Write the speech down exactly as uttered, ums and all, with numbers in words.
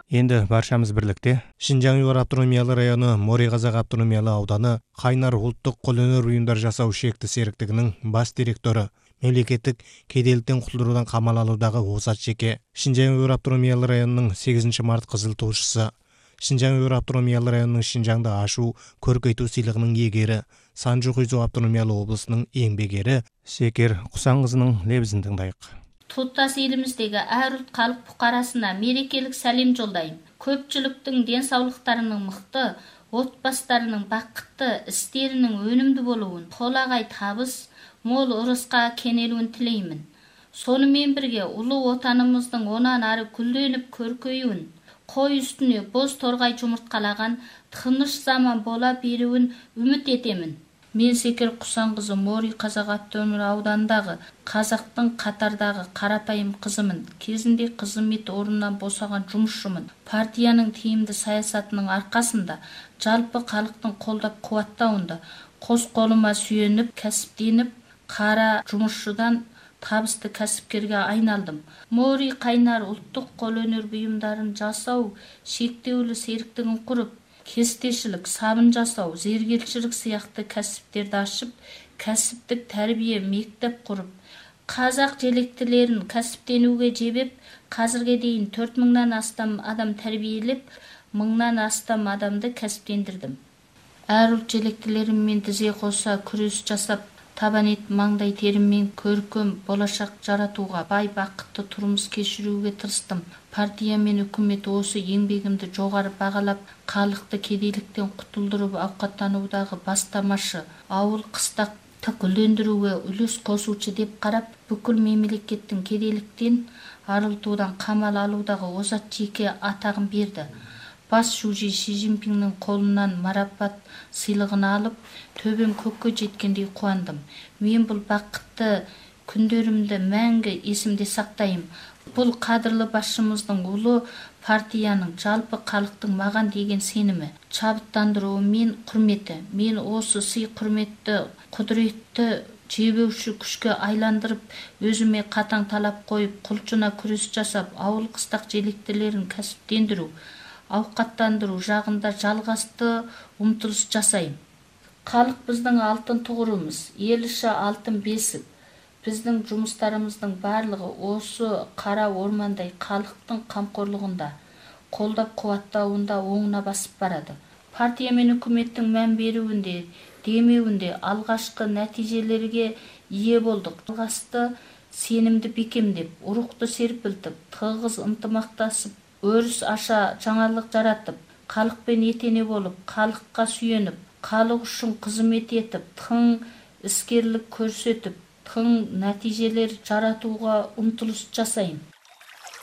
Енді баршамыз бірлікте Шинжаң Уйғур автономиялы районы Морей-Қазақ автономиялы ауданы Қайнар ұлттық қолөнер бұйымдар жасау шекті серіктігінің бас директоры, мемлекеттік кедейліктен құтылдырудан қамал алудағы озат жеке, Шинжаң Уйғур автономиялы районының сегізінші март қызыл туышысы, Шинжаң Уйғур автономиялы районының Шинжаңды ашу, көркейту сыйлығының иегері, Санжу Хұйзу автономиялы облысының еңбек ері Секер Құсанқызының лебізін тыңдайық. Тұтас еліміздегі әр ұлт халық бұқарасына мерекелік сәлем жолдаймын. Көпшіліктің денсаулықтарының мықты, отбасыларының бақытты, істерінің өнімді болуын, толағай табыс, мол ырысқа кенелуін тілеймін. Сонымен бірге ұлы отанымыздың онан ары гүлденіп көркеюін, қой үстіне боз торғай жұмыртқалаған тыныш заман бола беруін үміт етемін. Мен Секер Құсанқызы Морей-Қазақ автономиялы ауданындағы қазақтың қатардағы қарапайым қызымын. Кезінде қызмет орнынан босаған жұмысшымын. Партияның тиімді саясатының арқасында жалпы халықтың қолдап қуаттауында қос қолыма сүйеніп, кәсіптеніп, қара жұмысшыдан табысты кәсіпкерге айналдым. Морей Қайнар ұлттық қолөнер бұйымдарын жасау шектеулі серіктігін құрып, кестешілік, сабын жасау, зергершілік сияқты кәсіптерді ашып, кәсіптік тәрбие мектеп құрып, қазақ желектілерін кәсіптенуге жебеп, қазірге дейін төрт мыңнан астам адам тәрбиелеп, мыңнан астам адамды кәсіптендірдім. Әр ұлт желектілерімен тізе қоса күрес жасап, табан ет маңдай теріммен көркем болашақ жаратуға, бай бақытты тұрмыс кешіруге тырыстым. Партия мен үкімет осы еңбегімді жоғары бағалап, халықты кедейліктен құтылдырып ауқаттанудағы бастамашы, ауыл қыстақты гүлдендіруге үлес қосушы деп қарап, бүкіл мемлекеттің кедейліктен арылтудан қамал алудағы озат жеке атағын берді. Бас шужи Ши Цзиньпиннің қолынан марапат сыйлығын алып, төбем көкке жеткендей қуандым. Мен бұл бақытты күндерімді мәңгі есімде сақтайым. Бұл қадірлі басшымыздың ұлы партияның жалпы халықтың маған деген сенімі, шабыттандыруы мен құрметі. Мен осы сый құрметті, құдіретті жебеуші күшке айландырып, өзіме қатаң талап қойып, құлшына күрес жасап, ауыл қыстақ желектілерін кәсіптендіру, ауқаттандыру жағында жалғасты ұмтылыс жасайым. Халық біздің алтын тұғырымыз, ел іші алтын бесік. Біздің жұмыстарымыздың барлығы осы қара ормандай халықтың қамқорлығында, қолдап қуаттауында оңына басып барады. Партия мен үкіметтің мән беруінде, демеуінде алғашқы нәтижелерге ие болдық. Алғашқы сенімді бекемдеп, рухты серпілтіп, тығыз ынтымақтасып, өріс аша жаңалық жаратып, халықпен етене болып, халыққа сүйеніп, халық үшін қызмет етіп, тың іскерлік көрсетіп, тың нәтижелер жаратуға ұмтылыс жасайын.